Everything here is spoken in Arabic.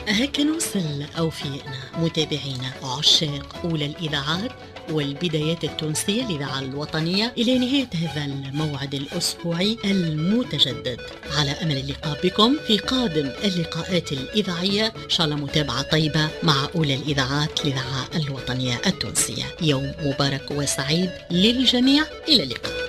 هكا نوصل أوفيائنا متابعينا عشاق أولى الإذاعات والبدايات التونسية الإذاعة الوطنية إلى نهاية هذا الموعد الأسبوعي المتجدد، على أمل اللقاء بكم في قادم اللقاءات الإذاعية، إن شاء الله متابعة طيبة مع أولى الإذاعات الإذاعة الوطنية التونسية. يوم مبارك وسعيد للجميع، إلى اللقاء.